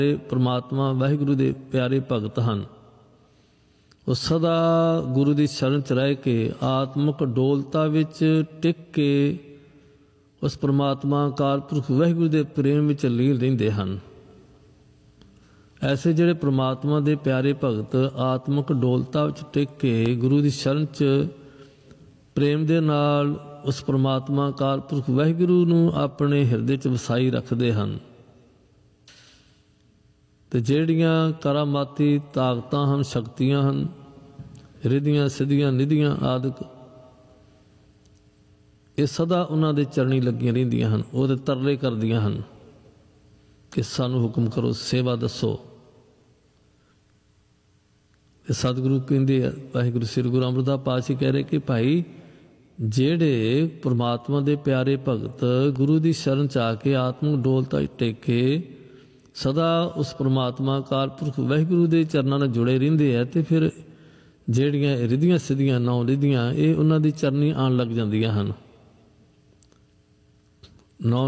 परमात्मा वाहिगुरु दे प्यारे भगत हैं, वो सदा गुरु की शरण च रह के आत्मक डोलता विच टिक के उस परमात्मा अकाल पुरख वाहिगुरु दे प्रेम विच लीन रहिंदे हन। ऐसे जिहड़े परमात्मा दे प्यारे भगत आत्मक डोलता विच टिक के गुरु की शरण च प्रेम दे नाल उस परमात्मा अकाल पुरख वाहिगुरु नूं अपने हिरदे च वसाई रखते हैं, ते जिहड़ियां करामाती ताकतां हन, शक्तियां हन, रिधियां सिद्धियां निधियां आदि ये सदा उन्हां दे चरणी लगियां रहिंदियां हन। ओहदे तरले करदियां हन कि सानू हुक्म करो, सेवा दसो। सतगुरु कहंदे वाहिगुरु श्री गुरु अमरदास पातशाह कह रहे कि भाई ਜਿਹੜੇ परमात्मा दे प्यारे भगत गुरु की शरण च आके आत्मक डोलता टेके सदा उस परमात्मा अकाल पुरख वाहिगुरु के चरणों नाल जुड़े रहिंदे है, तो फिर ਜਿਹੜੀਆਂ रिधियां सिद्धियां नौ रिधियां ये उन्हां दी चरनी आण लग जांदियां हन। नौ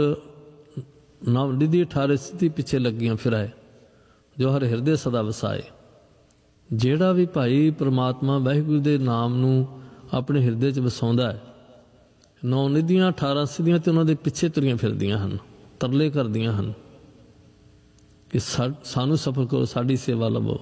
रिधि 18 सिद्धि पिछे लगियां फिराए, जो हर हिरदे सदा वसाए। ਜਿਹੜਾ भी भाई परमात्मा वाहिगुरु के नाम नूं अपने हिरदे च वसाउंदा है, 9 निधियां 18 सिद्धियां ते उन्हां दे पिछे तुरियां फिरदियां हन, तरले करदियां हन कि सानू सफल करो, साडी सेवा लवो।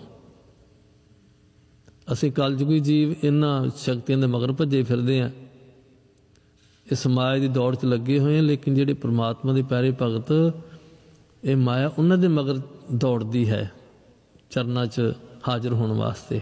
असीं कलयुगी जीव इन्हां शक्तियां दे मगर भज्जे फिरदे हैं, इस माया की दौड़ च लगे हुए हैं, लेकिन जिहड़े परमात्मा दे प्यारे भगत ये माया उन्हां दे मगर दौड़दी है चरनां च हाजिर होने वास्ते।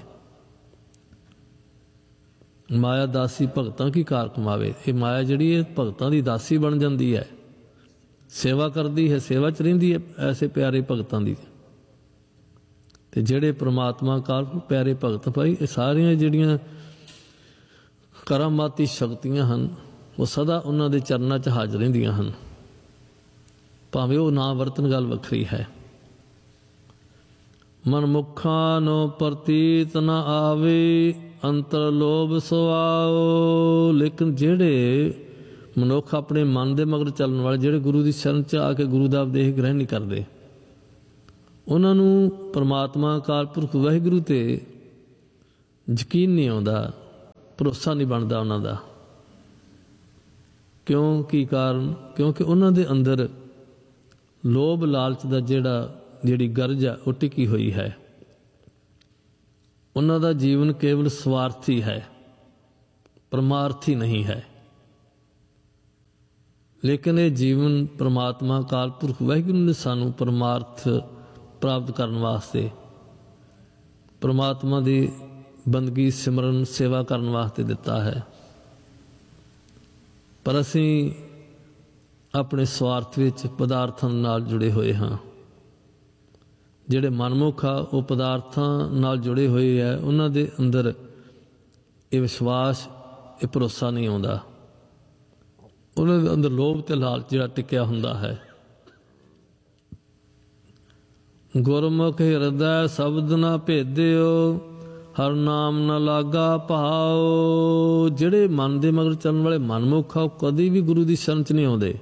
माया दासी भगतां की कार कमावे, ये माया जिहड़ी है भगतां दी दासी बन जाती है, सेवा करती है, सेवा च रहिंदी है ऐसे प्यारे भगतां दी। ते जिहड़े परमात्मा काल प्यारे भगत भाई ये सारियां जिहड़ियां करामाती शक्तियां हन वो सदा उन्हां दे चरनां च हाजिर रहिंदियां हन, भावें वो ना वरतन गल वखरी है। मनमुखां नो प्रतीत न आवे अंतर लोभ सुआओ, लेकिन जिहड़े मनुख अपने मन दे मगर चलन वाले जिहड़े गुरु की शरण च आके गुरु दा उपदेश ग्रहण नहीं करते, उन्हां नूं परमात्मा अकाल पुरख वाहिगुरु ते यकीन नहीं आउंदा, भरोसा नहीं बनता उन्हां दा। क्यों की कारण? क्योंकि उन्हां दे अंदर लोभ लालच दा जिहड़ी गरज है वो टिकी हुई है। उन्हां दा जीवन केवल स्वार्थी है, परमार्थी नहीं है। लेकिन ये जीवन परमात्मा अकाल पुरख वाहिगुरु ने सानू परमार्थ प्राप्त करने वास्ते, परमात्मा की बंदगी सिमरन सेवा करने वास्ते दिता है। पर असीं अपने स्वार्थ विच पदार्थां नाल जुड़े हुए हाँ। जिहड़े मनमुख आ वो पदार्थां नाल जुड़े हुए है, उन्हां दे अंदर ये विश्वास ये भरोसा नहीं आउंदा, उन्हां दे अंदर लोभ ते लालच जिहड़ा टिकिया हुंदा है। गुरमुख हिरदै शब्द ना भेदिओ हर नाम न लागा भाओ, जिहड़े मन दे मगर चलण वाले मनमुख आ कदी भी गुरु की शरण च नहीं आउंदे।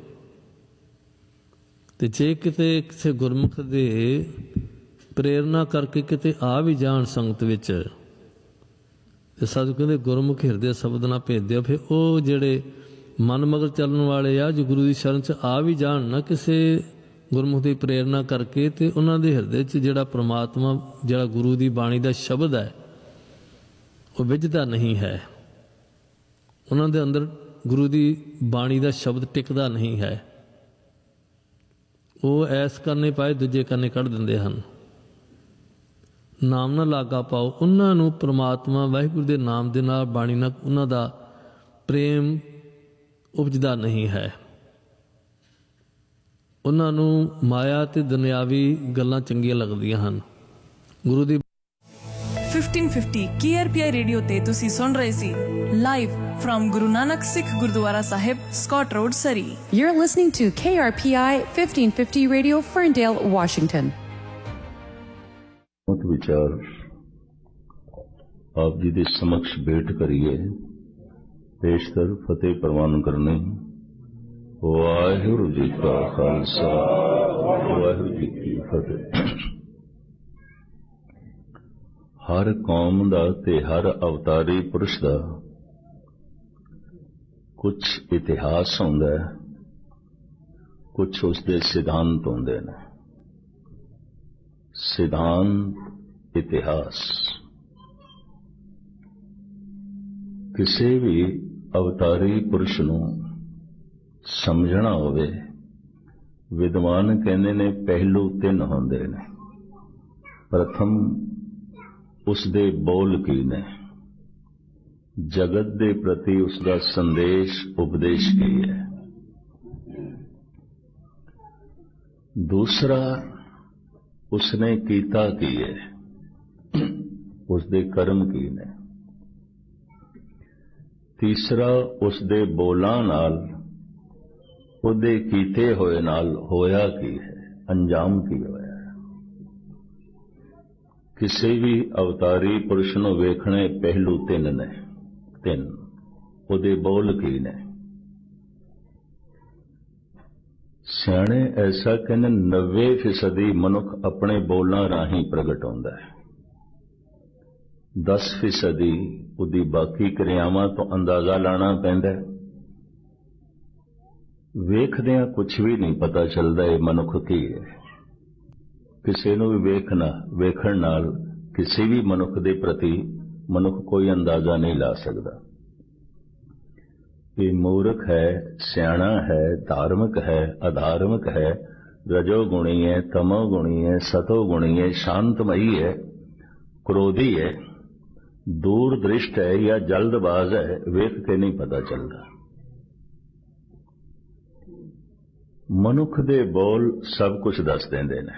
ते जे किते किसी गुरमुख दे प्रेरणा करके किते आ भी जान संगत विच, ते साधु कहंदे गुरमुख हिरदे शब्द ना भेदिओ, फिर वो जिहड़े मन मगर चलन वाले आ जो गुरु की शरण च आ भी जान ना किसी गुरमुख की प्रेरणा करके, तो उन्हां दे हिरदे च जिहड़ा परमात्मा जिहड़ा गुरु की बाणी का शब्द है वो विझदा नहीं है। उन्हां दे अंदर गुरु की बाणी का शब्द टिकदा नहीं है। वो ऐस करने पाए दूजे करने कढ़ दिंदे हन। नाम ना लागा पाओ, उन्हां नूं परमात्मा वाहिगुरु दे नाम दे नाल बाणी नाल उन्हां दा प्रेम उपजदा नहीं है। उन्हां नूं माया ते दुनियावी गल्लां चंगीआं लगदियां हन। गुरु दी 1550 KRPI रेडियो ते तुसी सुन रहे सी live from Guru Nanak Sikh gurdwara Sahib, Scott road, सरी। You're listening to KRPI 1550 Radio, Ferndale, Washington. विचार आप जी दे समक्ष भेंट करिए, पेश कर फतेह प्रवान करने वाहिगुरु जी का खालसा वाहिगुरु जी की फतेह। हर कौम दा ते हर अवतारी पुरुष दा कुछ इतिहास होंदा है, कुछ उसदे सिद्धांत होंदे ने। सिद्धांत इतिहास किसी भी अवतारी पुरुष नूं समझना होवे, विद्वान कहते ने पहलू 3 होंदे ने। प्रथम उसदे बोल की ने, जगत दे प्रति उसका संदेश उपदेश की है। दूसरा उसने कीता की है, उसदे कर्म की ने। तीसरा उसदे बोलां नाल उहदे कीते होए नाल होया की है, अंजाम की होया है। किसी भी अवतारी पुरुष नूं वेखणे पहलू 3 ने। 3 उहदे बोल की ने। सियाणे ऐसा कहने 90% मनुख अपने बोलां राही प्रगट होंदा है। 10% उहदी बाकी क्रियावां तो अंदाजा लाना पैंदा है। वेखदियां कुछ भी नहीं पता चलता है मनुख की है। किसी नूं भी वेखण नाल किसी भी मनुख दे प्रति मनुख कोई अंदाजा नहीं ला सकता। ये मूर्ख है, सियाणा है, धार्मिक है, अधार्मिक है, रजोगुणी है, तमोगुणी है, सतोगुणी है, शांतमयी है, क्रोधी है, दूरदृष्ट है या जल्दबाज है, वेख के नहीं पता चलता। मनुख दे बोल सब कुछ दस देंदे ने।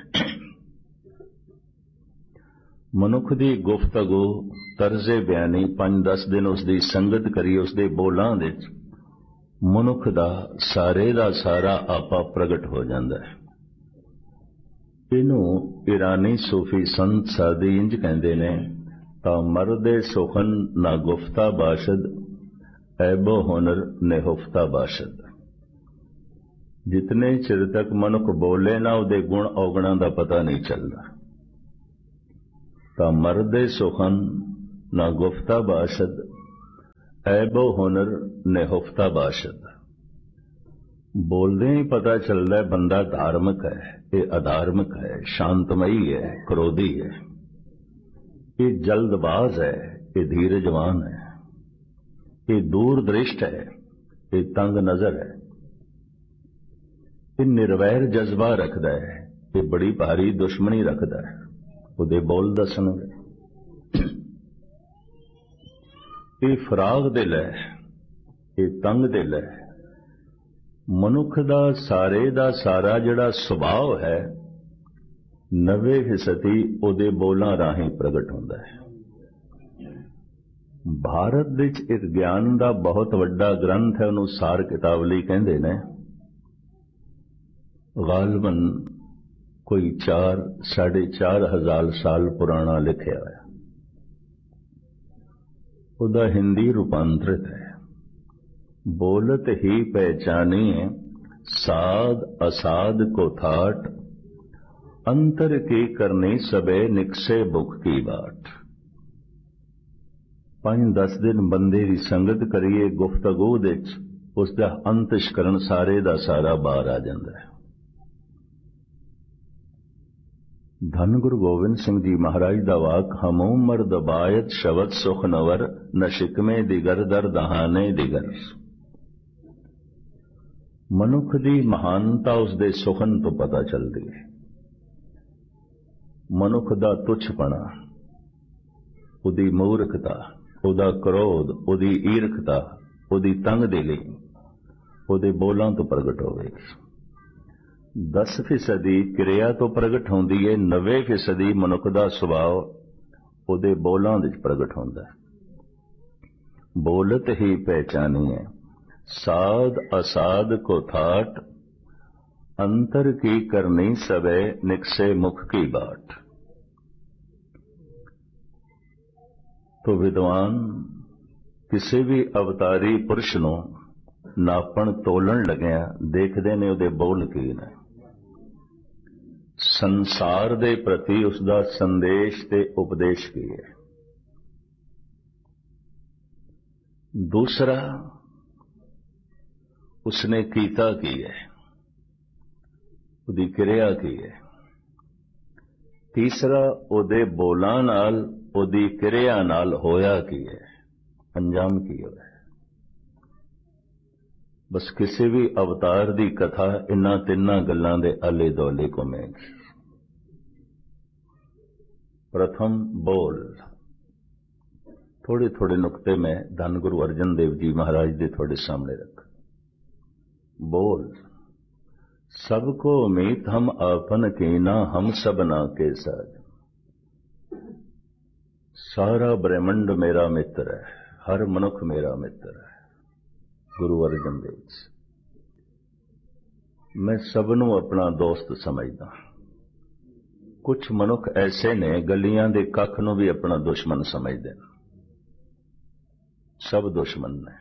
मनुख दी गुफ्तगू तर्जे बयानी 5-10 दिन उसकी संगत करिए, उसके बोलां दे मनुख दा सारे दा सारा आपा प्रगट हो जाता है। इनू ईरानी सूफी संत सादी इंज कहते ने, ता मर्दे सुखन ना गुफ्ता बाशद, ऐबो हुनर नेहुफ्ता बाशद। जितने चिर तक मनुख बोले ना उहदे गुण औगणा का पता नहीं चलता। ता मर्दे सुखन ना गुफ्ता बाशद, ऐबो हुनर नेहुफ्ता बाशद। बोलदे ही पता चलता है बंदा धार्मिक है, ये अधार्मिक है, शांतमयी है, क्रोधी है, ये जल्दबाज है, ये धीरजवान है, ये दूरदृष्ट है, ये तंग नजर है, ये निर्वैर जज्बा रखता है, ये बड़ी भारी दुश्मनी रखता है। उहदे बोल दसणगे। ये फराग दिल है, ये तंग दिल है। मनुख दा सारे दा सारा जिहड़ा सुभाव है 90% उहदे बोलां राही प्रगट होंदा है। भारत विच एक ज्ञान दा बहुत वड्डा ग्रंथ है, उहनूं सार कितावली कहंदे ने। गालबन कोई 4-4.5 हजार साल पुराना लिखा है। उदा हिंदी रूपांतरित है। बोलत ही पहचानिए साध असाध को थाट, अंतर की करनी सबे निकसे बुख की बाट। 5-10 दिन बंदे की संगत करिए, गुफ्तगू दे उसका अंतशकरण सारे दा सारा बाहर आ जाता है। धन गुरु गोविंद सिंह जी महाराज दा वाक, हमू मर्द बायत शबद सुख नवर, न शिकमे दिगर दर दहाने दिगर। मनुख दी महानता उसदे सुखन तो पता चलती है। मनुख दा तुच्छपना, उदी मूर्खता, उदा क्रोध, उदी ईर्खता, उदी तंग दिली उदे बोलां तो प्रगट होवेगी। 10% क्रिया तो प्रगट होंदी है, 90% मनुख दा सुभाव उहदे बोलां विच प्रगट होंदा है। बोलत ही पहचानिए साध असाध को थाट, अंतर की करनी सबे निकसे मुख की बाट। तो विद्वान किसी भी अवतारी पुरुष नूं ਨਾਪਣ ਤੋਲਣ ਲੱਗਿਆ ਦੇਖਦੇ ਨੇ ਉਹਦੇ ਬੋਲ ਕੀ ਨੇ, ਸੰਸਾਰ ਦੇ ਪ੍ਰਤੀ ਉਸਦਾ ਸੰਦੇਸ਼ ਤੇ ਉਪਦੇਸ਼ ਕੀ ਹੈ। ਦੂਸਰਾ, ਉਸਨੇ ਕੀਤਾ ਕੀ ਹੈ, ਉਹਦੀ ਕਿਰਿਆ ਕੀ ਹੈ। ਤੀਸਰਾ, ਉਹਦੇ ਬੋਲਾਂ ਨਾਲ, ਉਹਦੀ ਕਿਰਿਆ ਨਾਲ ਹੋਇਆ ਕੀ ਹੈ, ਅੰਜਾਮ ਕੀ ਹੋਇਆ। ਬਸ ਕਿਸੇ ਵੀ ਅਵਤਾਰ ਦੀ ਕਥਾ ਇਨ੍ਹਾਂ ਤਿੰਨਾਂ ਗੱਲਾਂ ਦੇ ਆਲੇ ਦੁਆਲੇ ਘੁੰਮੇਗੀ। ਪ੍ਰਥਮ ਬੋਲ। ਥੋੜੇ ਥੋੜੇ ਨੁਕਤੇ ਮੈਂ ਧੰਨ ਗੁਰੂ ਅਰਜਨ ਦੇਵ ਜੀ ਮਹਾਰਾਜ ਦੇ ਤੁਹਾਡੇ ਸਾਹਮਣੇ ਰੱਖ। बोल। सबको मीत हम आपन कीना, हम सबना के साथ। सारा ब्रह्मंड मेरा मित्र है, हर मनुख मेरा मित्र है। गुरु अर्जन देव जी। मैं सबनों अपना दोस्त समझदा। कुछ मनुख ऐसे ने गलियां दे कख नूं भी अपना दुश्मन समझदे ने। सब दुश्मन ने।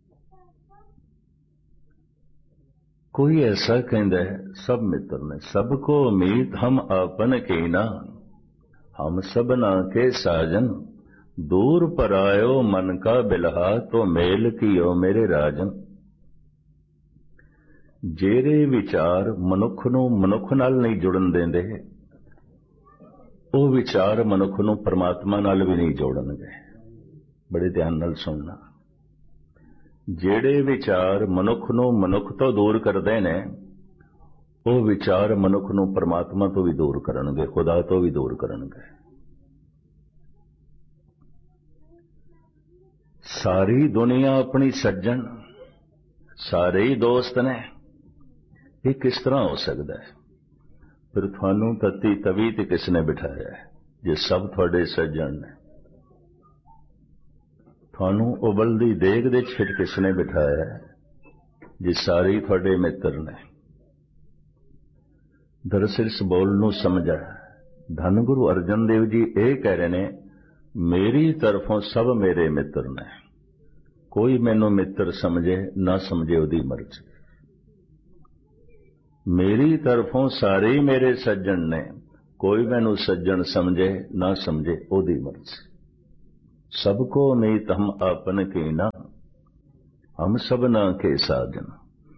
कोई ऐसा कहता है सब मित्र ने। सबको मीत हम आपन कीना, हम सबना के साजन। दूर परायो मन का बिलहा, तो मेल कियो मेरे राजन। जेरे विचार मनुख नूं मनुख नाल नहीं जुड़न देंदे, वो विचार मनुख नूं परमात्मा नाल भी नहीं जोड़नगे। बड़े ध्यान नाल सुनना। जेड़े विचार मनुख नूं मनुख तो दूर करदे ने, वो विचार मनुख नूं परमात्मा तो भी दूर करनगे, खुदा तो भी दूर करनगे। सारी दुनिया अपनी सज्जन, सारे ही दोस्त ने, ये किस तरह हो सकता है? फिर थानू तत्ती तवी ते किसने बिठाया है जे सब थोड़े सज्जन ने? थानू उबलदी देग दे फिर किसने बिठाया है जे सारे ही थोड़े मित्र ने? दरअसल इस बोल नू समझा। धन गुरु अर्जन देव जी ये कह रहे ने, मेरी तरफों सब मेरे मित्र ने। कोई मैनू मित्र समझे ना समझे उदी मर्जी। मेरी तरफों सारे ही मेरे सज्जन ने। कोई मैनू सज्जन समझे ना समझे उदी मर्जी। सबको मीत हम आपन कीना, हम सबना के साजन।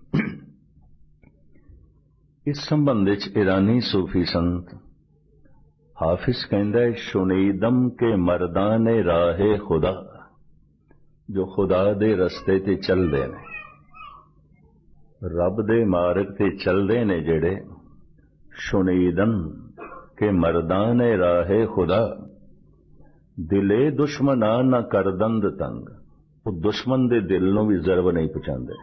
इस संबंध विच ईरानी सूफी संत हाफिज कहंदा है, शुनीदम के मर्दाने राहे खुदा। जो खुदा दे रस्ते ते चलदे ने, रब दे मार्ग ते चलदे ने जेड़े, शुनीदम के मर्दाने राहे खुदा। दिले दुश्मना न करदंद तंग। वो दुश्मन दे दिल नूं भी जरब नहीं पहुंचाते,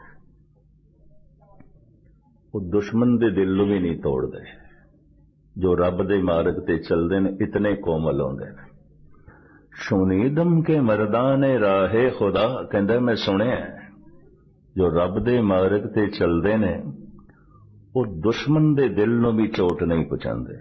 वो दुश्मन दे दिल नूं भी नहीं तोड़ते। जो रब दे मार्ग ते चलते ने, इतने कोमल होंदे ने। शुनीदम के मर्दाने राहे खुदा। कहंदा मैं सुनिया जो रब दे मार्ग ते चलते ने, वो दुश्मन दे दिल नूं भी चोट नहीं पहुंचाते।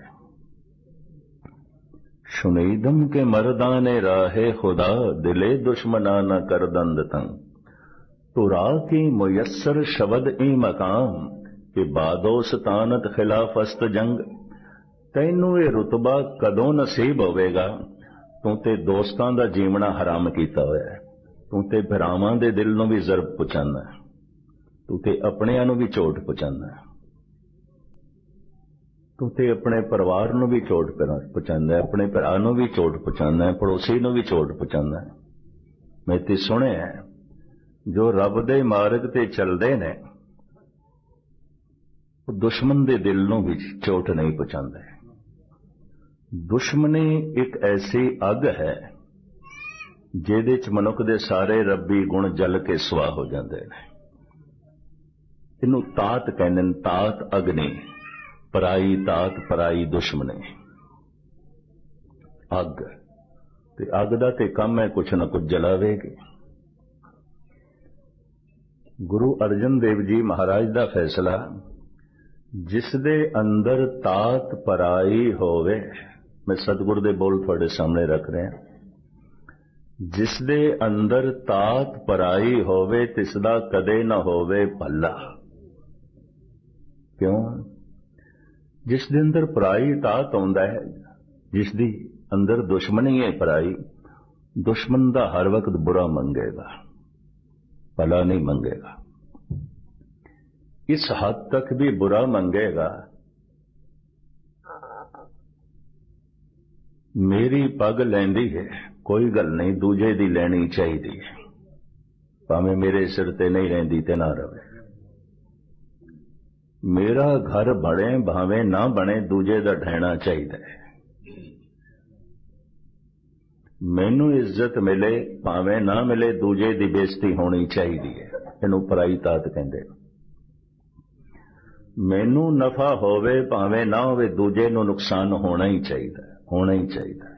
शुनीदम के मर्दाने राहे खुदा, दिले दुश्मना न करदंद तंग। तुरा की मुयस्सर शबद ई मकाम, कि बादो सतानत खिलाफस्त जंग। तैनू ये रुतबा कदों नसीब होवेगा? तू ते दोस्तां दा जीवना हराम कीता होया है। तू ते भरावां दे दिल नूं भी जरब पहुंचाना है। तू ते अपनिआं नूं भी चोट पहुंचाना है। तू ते अपने परिवार नूं भी चोट पहुंचाना है, अपने भरा नूं भी चोट पहुंचाना है, पड़ोसी नूं भी चोट पहुंचाना है। मैं ते सुनिया जो रब दे मार्ग ते चलदे ने, दुश्मन दे दिल नूं भी चोट नहीं पहुंचाते। दुश्मनी एक ऐसी अग है जिहदे च मनुख दे सारे रब्बी गुण जल के सुआह हो जाते हैं। इनू तात कहंदे ने, तात अग्नि। पराई तात पराई दुश्मनी। अग ते अग दा ते काम है कुछ न कुछ जलावेगी। गुरु अर्जन देव जी महाराज दा फैसला, जिस दे अंदर तात पराई होवे। मैं सतगुरु दे बोल थोड़े सामने रख रहे हैं। जिस दे अंदर तात पराई होवे तिसदा कदे न होवे भला। क्यों? जिस दे अंदर पराई तात आउंदा है, जिस दी अंदर दुश्मनी है पराई, दुश्मन दा हर वक्त बुरा मंगेगा, भला नहीं मंगेगा। इस हद तक भी बुरा मंगेगा, मेरी पग लैंदी है, कोई गल नहीं, दूजे दी लैनी चाहिए, भावें मेरे सिर ते नहीं रहिंदी ते ना रवे। मेरा घर बने भावें ना बने, दूजे दा ढहना चाहिए। मैनू इज्जत मिले भावें ना मिले, दूजे दी बेइज्जती होनी चाहिए। इनू पराई तात कहंदे। मैनू नफा होवे भावें ना होवे, दूजे नू नुकसान होना ही चाहिए, होना ही चाहिए।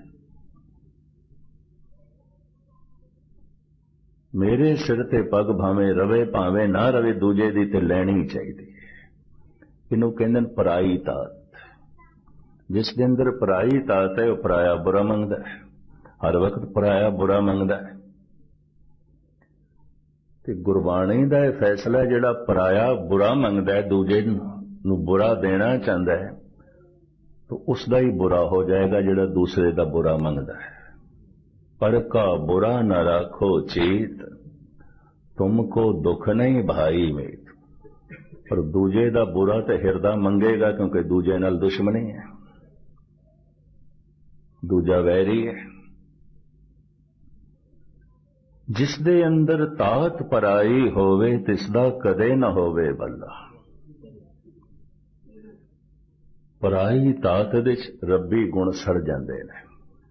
मेरे सिर ते पग भावें रवे भावें ना रवे, दूजे दी ते लैनी ही चाहिए। इनू कहंदे पराई तात। जिस दे अंदर पराई तात है, वह पराया बुरा मंगदा है, हर वक्त पराया बुरा मंगदा है। ते गुरबाणी दा यह फैसला जिहड़ा पराया बुरा मंगदा है, दूजे नू बुरा देना चाहता है, तो उसका ही बुरा हो जाएगा जिहड़ा दूसरे का बुरा मंगदा है। पर का बुरा न राखो चीत, तुमको दुख नहीं भाई मीत। पर दूजे का बुरा तो हिरदा मंगेगा, क्योंकि दूजे नाल दुश्मनी है, दूजा वैरी है। जिस दे अंदर तात पराई होवे तिसदा कदे न होवे भला। पराई तात दे रब्बी गुण सड़ जाते हैं।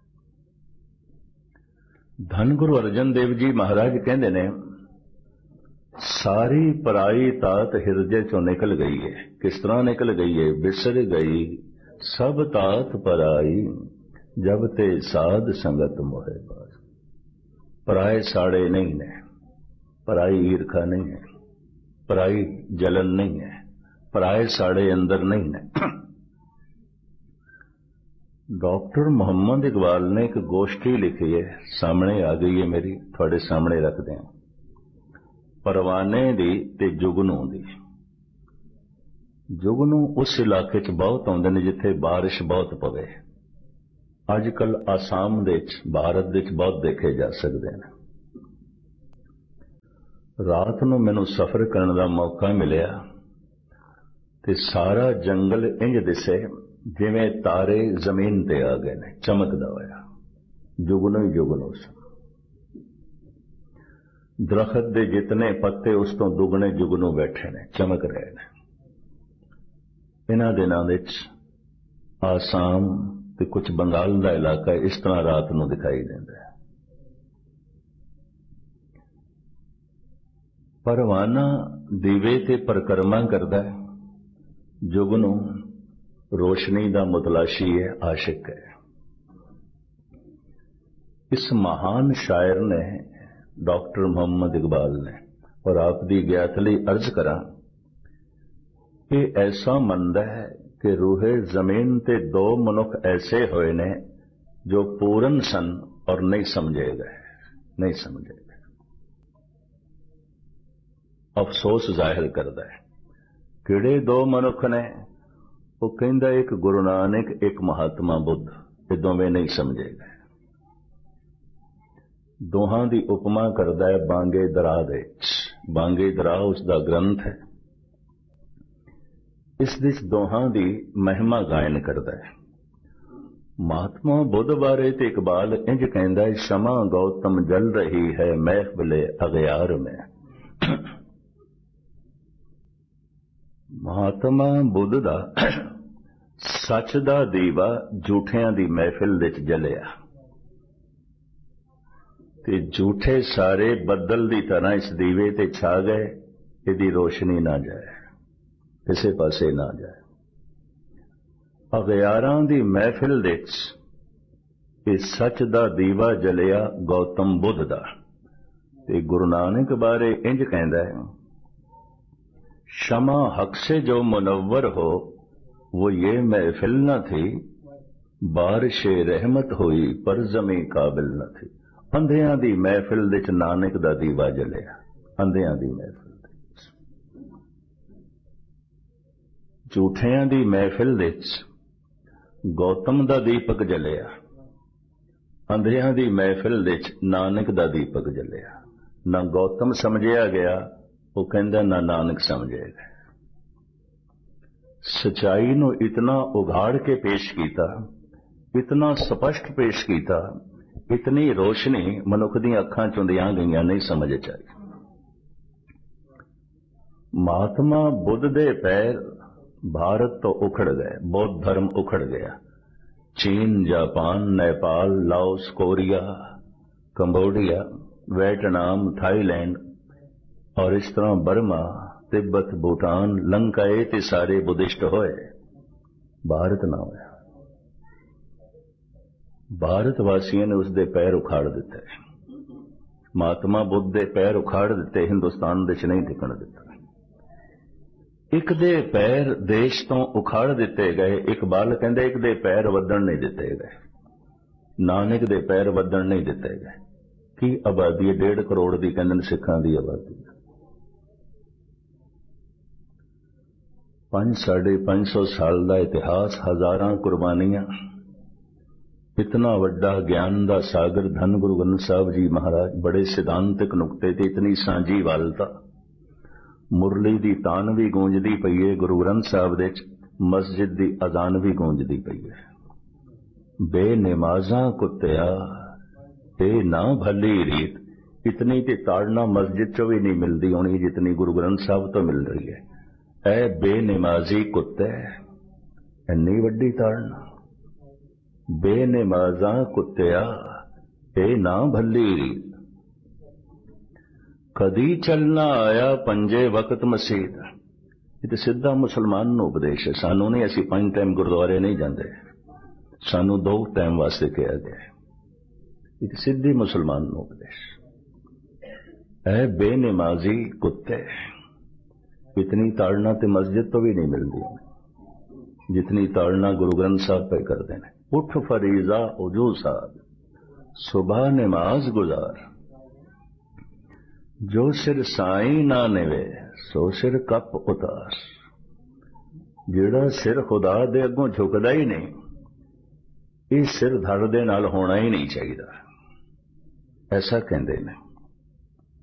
धन गुरु अर्जन देव जी महाराज कहते ने, सारी पराई तात हिरदे चों निकल गई है। किस तरह निकल गई है? बिसर गई सब तात पराई, जब ते साध संगत मोहे पास। पराए साड़े नहीं ने, पराई ईर्खा नहीं है, पराई जलन नहीं है, पराए साड़े अंदर नहीं ने। डॉक्टर मोहम्मद इकबाल ने एक गोष्ठी लिखी है, सामने आ गई है मेरी, थोड़े सामने रख दें। परवाने दी ते जुगनू दी। जुगनू उस इलाके च बहुत आउंदे ने जिथे बारिश बहुत पवे। अजकल आसाम दे भारत दे बहुत देखे जा सकते हैं। रात नूं मैनूं सफर करने का मौका मिलिया ते सारा जंगल इंज दिसे जिवें तारे जमीन ते आ गए ने, चमकदा होया। जुगनू ही जुगनू सन। दरखत दे जितने पत्ते उस तो दुगने जुगनू बैठे ने, चमक रहे ने। इन्हां दिनां विच आसाम ते कुछ बंगाल का इलाका इस तरह रात नूं दिखाई देंदा है। परवाना दीवे ते परिक्रमा करदा है, जुगनू रोशनी का मुतलाशी है, आशिक है। इस महान शायर ने डॉक्टर मोहम्मद इकबाल ने, और आप दी ज्ञातली अर्ज करा, ये ऐसा मंदा है कि रूहे जमीन ते दो मनुख ऐसे होए ने जो पूरन सन और नहीं समझे गए, नहीं समझे गए। अफसोस जाहिर करता है। किहड़े दो मनुख ने? वो कहंदा एक गुरु नानक, एक महात्मा बुद्ध, ये दोवें नहीं समझे गए। दोहां दी उपमा करदा है बांगे दरा दे। बांगे दरा उसका ग्रंथ है। इस दिस दोहां दी महिमा गायन करदा है। महात्मा बुद्ध बारे ते इकबाल इंज कहंदा है, शमा गौतम जल रही है महफिले अगयार में। महात्मा बुद्ध दा सच दा दीवा झूठियां दी महफिल विच जलिया ते झूठे सारे बदल दी तरह इस दीवे ते छा गए। इहदी रोशनी ना जाए, किसे पासे ना जाए। अगयारां दी महफिल विच इह सच दा दीवा जलिया गौतम बुद्ध दा। ते गुरु नानक बारे इंज कहंदा है, शमा हक से जो मुनव्वर हो वो ये महफिल न थी, बारिश रहमत हुई पर जमी काबिल न थी। ਅੰਧਿਆਂ ਦੀ ਮਹਿਫਿਲ ਦੇ ਚ ਨਾਨਕ ਦਾ ਦੀਵਾ ਜਲਿਆ। ਅੰਧਿਆਂ ਦੀ ਮਹਿਫਿਲ ਦੇ ਵਿੱਚ, ਝੂਠਿਆਂ ਦੀ ਮਹਿਫਿਲ ਦੇ ਚ ਗੌਤਮ ਦਾ ਦੀਪਕ ਜਲਿਆ। ਅੰਧਿਆਂ ਦੀ ਮਹਿਫਿਲ ਦੇ ਚ ਨਾਨਕ ਦਾ ਦੀਪਕ ਜਲਿਆ। ਨਾ ਗੌਤਮ ਸਮਝਿਆ ਗਿਆ, ਉਹ ਕਹਿੰਦਾ, ਨਾ ਨਾਨਕ ਸਮਝਿਆ ਗਿਆ। ਸਚਾਈ ਨੂੰ ਇਤਨਾ ਉਘਾੜ ਕੇ ਪੇਸ਼ ਕੀਤਾ, ਇਤਨਾ ਸਪਸ਼ਟ ਪੇਸ਼ ਕੀਤਾ, ਇਤਨੀ ਰੋਸ਼ਨੀ ਮਨੁੱਖ ਦੀਆਂ ਅੱਖਾਂ ਚੁੰਦੀਆਂ ਗਈਆਂ, ਨਹੀਂ ਸਮਝ ਚ ਆਈ। ਮਹਾਤਮਾ ਬੁੱਧ ਦੇ ਪੈਰ ਭਾਰਤ ਤੋਂ ਉਖੜ ਗਏ, ਬੌਧ ਧਰਮ ਉਖੜ ਗਿਆ। ਚੀਨ, Japan, Nepal, Laos, Korea, Cambodia, ਵਿयतनाम, Thailand और इस तरह बर्मा, तिब्बत, भूटान, लंका, ये सारे बुद्धिस्ट होए, भारत ना होया। भारत वासियों ने उसके पैर उखाड़ दिते। महात्मा बुद्ध के पैर उखाड़ दिते, हिंदुस्तान दे च नहीं टिकण दिता। एक दे पैर देश तो उखाड़ दिते गए। इकबाल कहंदे एक दे पैर वधण नहीं दिते गए, नानक दे पैर वधण नहीं दिते गए। की आबादी 1.5 करोड़ की कहंदे सिखां की आबादी, 500-550 साल का इतिहास, हजारां कुर्बानियां, इतना वड्डा ज्ञान का सागर धन गुरु ग्रंथ साहब जी महाराज। बड़े सिद्धांतिक नुकते ते इतनी सांझी वालता। मुरली दी तान भी गूंजदी पई है, गुरु ग्रंथ साहब दे मस्जिद दी अजान भी गूंजदी पई है। बेनमाज़ां कुत्तिया ते ना भली रीत, इतनी ते ताड़ना मस्जिद चो भी नहीं मिलती होनी जितनी गुरु ग्रंथ साहब तो मिल रही है। ऐ बेनमाजी कुत्ते, इन्नी वड्डी ताड़ना। बेनमाज़ां कुत्तिया ते ना भली रीत, कदी चलना आया पंजे वक्त मसीद। ये तो सीधा मुसलमान नूं उपदेश है, सानू नहीं। असीं 5 टाइम गुरुद्वारे नहीं जाते, सानू 2 टाइम वास्ते कहा गया। ये सीधी मुसलमान नूं उपदेश। ऐ बेनमाजी कुत्ते, इतनी ताड़ना ते मस्जिद तो भी नहीं मिलती जितनी ताड़ना गुरु ग्रंथ साहब पे करते हैं। उठ फरीजा उजू साहब, सुबह नमाज गुजार, जो सिर साई ना निवे सो सिर कप उतार। जेड़ा सिर खुदा दे अगों झुकदा ही नहीं, इस सिर धड़ दे नाल होना ही नहीं चाहिए, ऐसा कहते हैं।